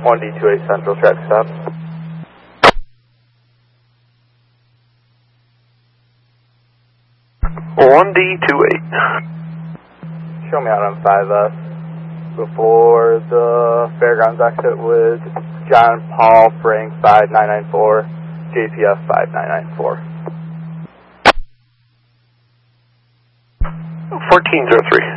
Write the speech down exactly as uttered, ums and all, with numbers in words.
one D two eight Central, track stop. one D two eight. Show me out on five S. Before the Fairgrounds exit with John Paul Frank five nine nine four, J P F five nine nine four. fourteen zero three.